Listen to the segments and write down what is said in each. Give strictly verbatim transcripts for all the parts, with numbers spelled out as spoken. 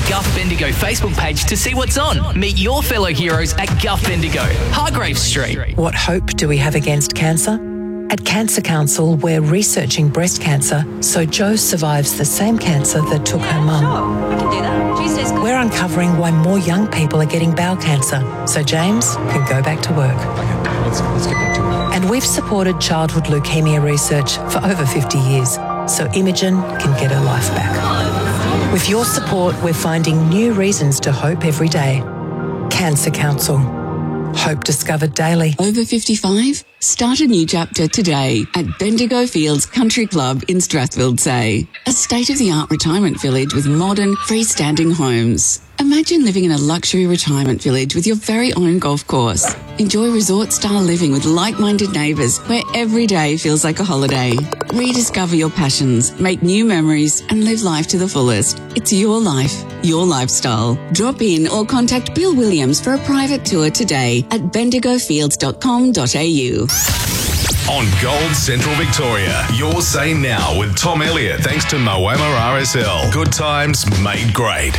Guff Bendigo Facebook page to see what's on. Meet your fellow heroes at Guff Bendigo, Hargrave Street. What hope do we have against cancer? At Cancer Council, we're researching breast cancer so Jo survives the same cancer that took her mum. Sure, we can do that. Tuesday's good. We're uncovering why more young people are getting bowel cancer so James can go back to work. Okay, let's, let's get back to it. And we've supported childhood leukemia research for over fifty years so Imogen can get her life back. With your support, we're finding new reasons to hope every day. Cancer Council. Hope discovered daily. Over fifty-five? Start a new chapter today at Bendigo Fields Country Club in Strathfield-Say. A state-of-the-art retirement village with modern, freestanding homes. Imagine living in a luxury retirement village with your very own golf course. Enjoy resort-style living with like-minded neighbours where every day feels like a holiday. Rediscover your passions, make new memories and live life to the fullest. It's your life, your lifestyle. Drop in or contact Bill Williams for a private tour today at bendigo fields dot com dot a u. On Gold Central Victoria, your say now with Tom Elliott, thanks to Moama R S L. Good times made great.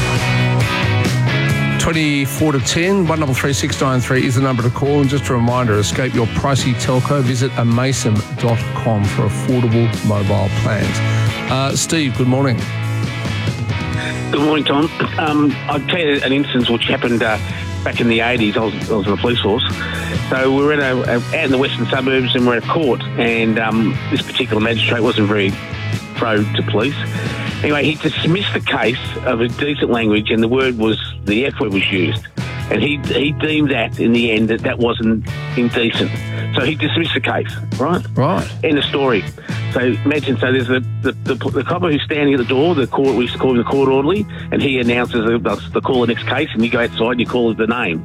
twenty-four to ten, one three three six nine three is the number to call. And just a reminder, escape your pricey telco. Visit amason dot com for affordable mobile plans. Uh, Steve, good morning. Good morning, Tom. Um, I'll tell you an instance which happened uh, back in the eighties. I was, I was in the police force. So we were in a, a, out in the western suburbs and we're at court. And um, this particular magistrate wasn't very pro to police. Anyway, he dismissed the case of a decent language, and the word was, the F word was used. And he he deemed that, in the end, that that wasn't indecent. So he dismissed the case, right? Right. End of story. So imagine, so there's the, the, the, the copper who's standing at the door, the court, we used to call him the court orderly, and he announces the, the call of the next case, and you go outside and you call the name.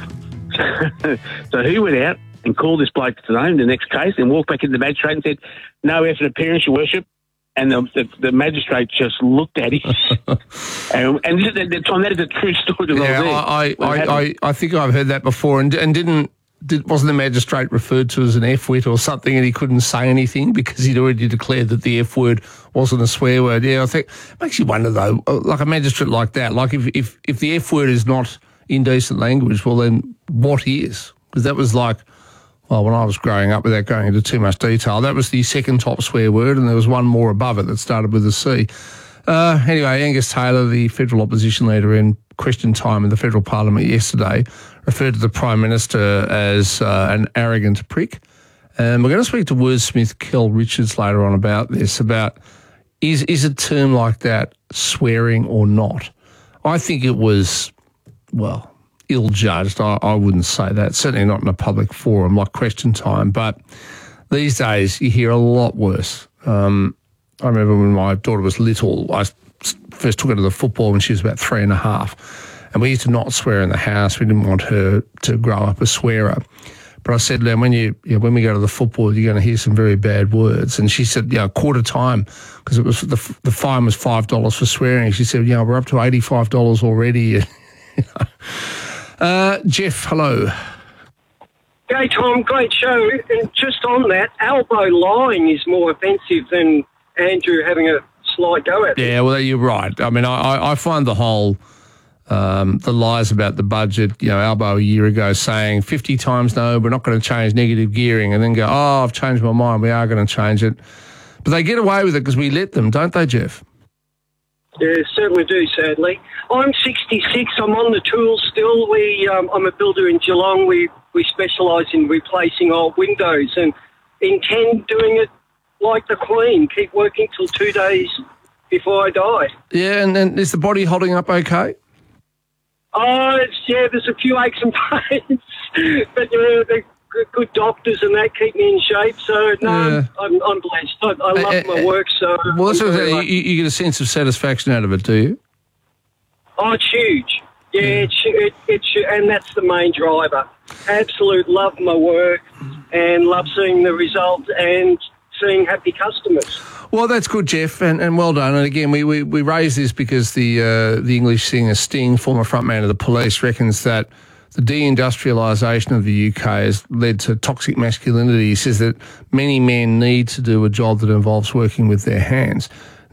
So he went out and called this bloke to the name, the next case, and walked back into the magistrate and said, "No effort appearance, your worship." And the, the, the magistrate just looked at him. and and this is, the, Tom, that is a true story. Yeah, I, I, I, I, I think I've heard that before. And, and didn't did, wasn't the magistrate referred to as an F-wit or something, and he couldn't say anything because he'd already declared that the F-word wasn't a swear word? Yeah, I think it makes you wonder, though, like a magistrate like that, like if, if, if the F-word is not indecent language, well, then what is? Because that was like... Well, when I was growing up, without going into too much detail, that was the second top swear word, and there was one more above it that started with a C. Uh, anyway, Angus Taylor, the federal opposition leader in question time in the federal parliament yesterday, referred to the Prime Minister as uh, an arrogant prick. And we're going to speak to wordsmith Kel Richards later on about this, about is, is a term like that swearing or not? I think it was, well... ill-judged. I, I wouldn't say that, certainly not in a public forum like question time, but these days you hear a lot worse. Um, I remember when my daughter was little, I first took her to the football when she was about three and a half, and we used to not swear in the house. We didn't want her to grow up a swearer. But I said, "Len, when you, you know, when we go to the football, you're going to hear some very bad words." And she said, "Yeah, quarter time," because it was the the fine was five dollars for swearing. She said, "Yeah, we're up to eighty-five dollars already." Uh, Jeff, hello. Hey, Tom, great show. And just on that, elbow lying is more offensive than Andrew having a slight go at it. Yeah, well, you're right. I mean, I, I find the whole, um, the lies about the budget, you know, Albo a year ago saying fifty times no, we're not going to change negative gearing, and then go, oh, I've changed my mind, we are going to change it. But they get away with it because we let them, don't they, Jeff? Yeah, certainly do, sadly. I'm sixty-six. I'm on the tools still. We, um, I'm a builder in Geelong. We we specialise in replacing old windows and intend doing it like the Queen. Keep working till two days before I die. Yeah, and, and is the body holding up okay? Oh, it's, yeah, there's a few aches and pains. But, yeah, they're good doctors and that keep me in shape. So, no, yeah. I'm, I'm blessed. I, I love uh, my work. So well, that's what you, you get a sense of satisfaction out of it, do you? Oh, it's huge. Yeah, yeah. It's, it, it's, and that's the main driver. Absolute love my work and love seeing the result and seeing happy customers. Well, that's good, Jeff, and, and well done. And again, we, we, we raise this because the uh, the English singer Sting, former frontman of the Police, reckons that the deindustrialisation of the U K has led to toxic masculinity. He says that many men need to do a job that involves working with their hands.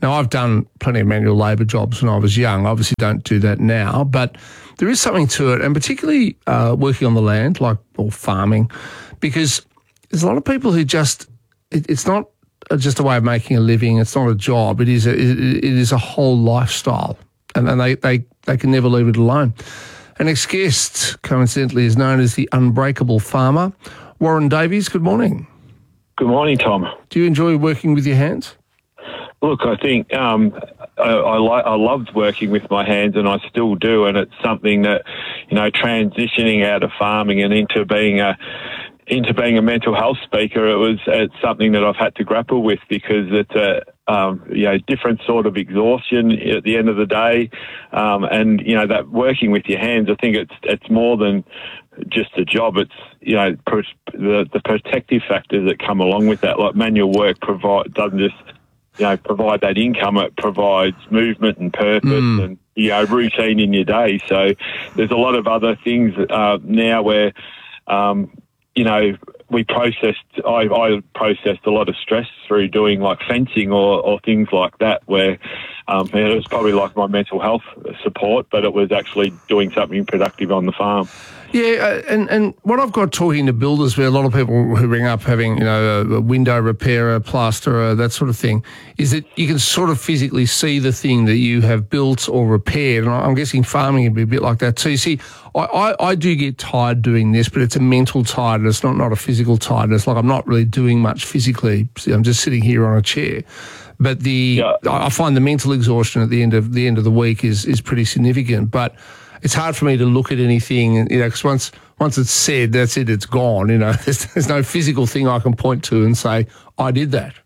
Now, I've done plenty of manual labour jobs when I was young. Obviously don't do that now, but there is something to it, and particularly uh, working on the land, like or farming, because there's a lot of people who just, it, it's not just a way of making a living, it's not a job, it is a, it, it is a whole lifestyle, and, and they, they, they can never leave it alone. Our next guest, coincidentally, is known as the Unbreakable Farmer. Warren Davies, good morning. Good morning, Tom. Do you enjoy working with your hands? Look, I think um, I, I, li- I loved working with my hands, and I still do, and it's something that, you know, transitioning out of farming and into being a into being a mental health speaker, it was it's something that I've had to grapple with, because it's a um, you know different sort of exhaustion at the end of the day, um, and you know that working with your hands, I think it's it's more than just a job. It's you know pro- the the protective factors that come along with that. Like manual work provide doesn't just you know provide that income; it provides movement and purpose mm. and you know routine in your day. So there's a lot of other things uh, now where. Um, You know, we processed, I, I processed a lot of stress through doing like fencing or, or things like that, where um, it was probably like my mental health support, but it was actually doing something productive on the farm. Yeah, uh, and, and what I've got talking to builders, where a lot of people who ring up having, you know, a, a window repairer, plasterer, that sort of thing, is that you can sort of physically see the thing that you have built or repaired. And I'm guessing farming can be a bit like that too. See, I, I, I do get tired doing this, but it's a mental tiredness, not, not a physical tiredness. Like I'm not really doing much physically. See, I'm just sitting here on a chair. But the yeah. I find the mental exhaustion at the end of the end of the week is is pretty significant. But it's hard for me to look at anything, you know, because once once it's said, that's it, it's gone. You know, there's, there's no physical thing I can point to and say I did that.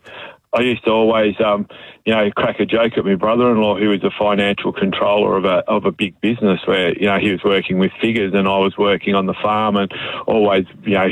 I used to always, um, you know, crack a joke at my brother-in-law, who was a financial controller of a of a big business, where you know he was working with figures and I was working on the farm, and always, you know.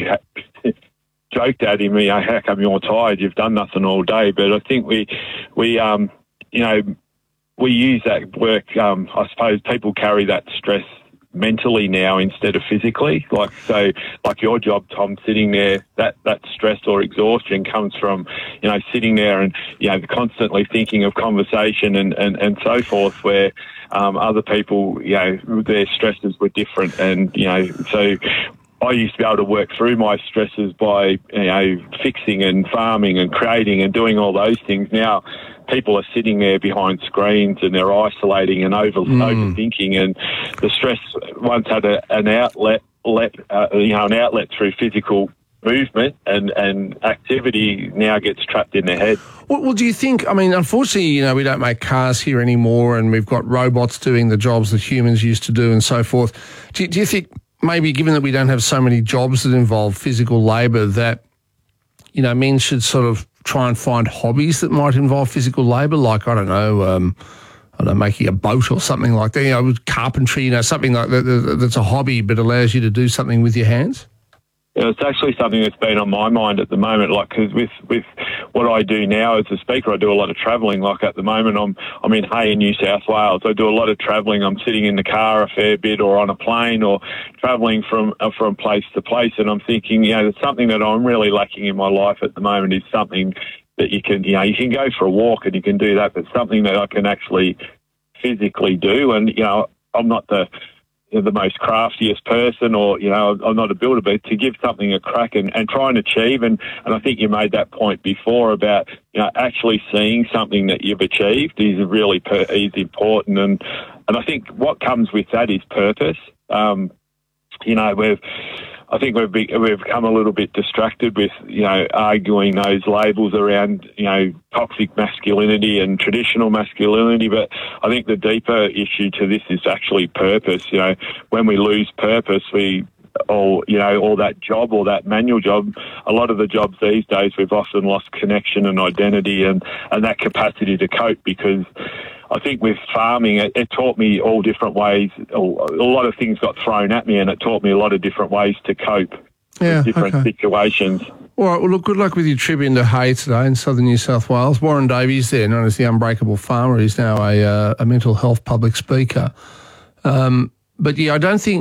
joked at him, you know, how come you're tired? You've done nothing all day. But I think we, we, um, you know, we use that work. Um, I suppose people carry that stress mentally now instead of physically. Like so, like your job, Tom, sitting there, that that stress or exhaustion comes from, you know, sitting there and you know constantly thinking of conversation and and and so forth. Where um, other people, you know, their stresses were different, and you know, so. I used to be able to work through my stresses by, you know, fixing and farming and creating and doing all those things. Now, people are sitting there behind screens and they're isolating and over, mm. overthinking, and the stress once had a, an outlet, let, uh, you know, an outlet through physical movement and, and activity now gets trapped in their head. Well, well, do you think, I mean, unfortunately, you know, we don't make cars here anymore and we've got robots doing the jobs that humans used to do and so forth. Do, do you think maybe given that we don't have so many jobs that involve physical labour that, you know, men should sort of try and find hobbies that might involve physical labour, like, I don't know, um, I don't know, making a boat or something like that, you know, carpentry, you know, something like that that's a hobby but allows you to do something with your hands? Yeah, it's actually something that's been on my mind at the moment, like, because with, with what I do now as a speaker, I do a lot of travelling. Like at the moment, I'm I'm in Hay in New South Wales. I do a lot of travelling. I'm sitting in the car a fair bit or on a plane or travelling from uh, from place to place. And I'm thinking, you know, there's something that I'm really lacking in my life at the moment is something that you can, you know, you can go for a walk and you can do that, but something that I can actually physically do. And, you know, I'm not the... the most craftiest person or, you know, I'm not a builder, but to give something a crack and, and try and achieve. And, and I think you made that point before about, you know, actually seeing something that you've achieved is really per, is important. And, and I think what comes with that is purpose. Um, you know, we've, I think we've be, we've become a little bit distracted with, you know, arguing those labels around, you know, toxic masculinity and traditional masculinity. But I think the deeper issue to this is actually purpose. You know, when we lose purpose, we, or, you know, or that job or that manual job, a lot of the jobs these days, we've often lost connection and identity and, and that capacity to cope, because I think with farming, it, it taught me all different ways. A lot of things got thrown at me and it taught me a lot of different ways to cope yeah, with different okay. situations. All right, well, look, good luck with your trip into Hay today in southern New South Wales. Warren Davies there, known as the Unbreakable Farmer. He's now a, uh, a mental health public speaker. Um, but, yeah, I don't think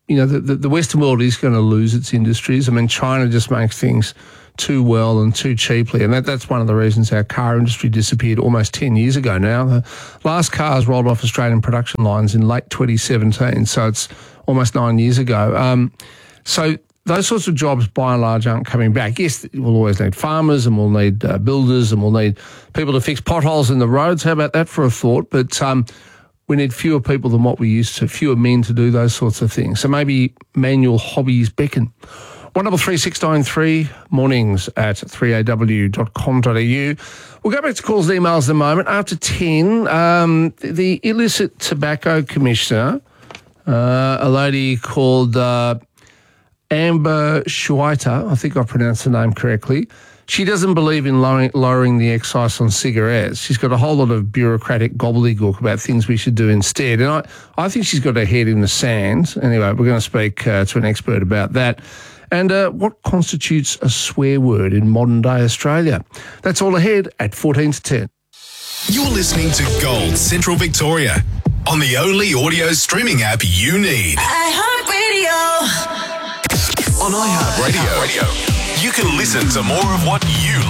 you know, the, the, the Western world is going to lose its industries. I mean, China just makes things too well and too cheaply, and that, that's one of the reasons our car industry disappeared almost ten years ago now. The last cars rolled off Australian production lines in late twenty seventeen, so it's almost nine years ago. Um, so those sorts of jobs, by and large, aren't coming back. Yes, we'll always need farmers, and we'll need uh, builders, and we'll need people to fix potholes in the roads. How about that for a thought? But um, we need fewer people than what we used to, fewer men to do those sorts of things. So maybe manual hobbies beckon. one double three six nine three, mornings at three a w dot com dot a u. We'll go back to calls and emails in a moment. After ten, um, the, the Illicit Tobacco Commissioner, uh, a lady called uh, Amber Schweiter, I think I pronounced the name correctly, she doesn't believe in lowering, lowering the excise on cigarettes. She's got a whole lot of bureaucratic gobbledygook about things we should do instead. And I, I think she's got her head in the sand. Anyway, we're going to speak uh, to an expert about that. And uh, what constitutes a swear word in modern-day Australia? That's all ahead at fourteen to ten. You're listening to Gold Central Victoria on the only audio streaming app you need. iHeartRadio. On iHeartRadio, you can listen to more of what you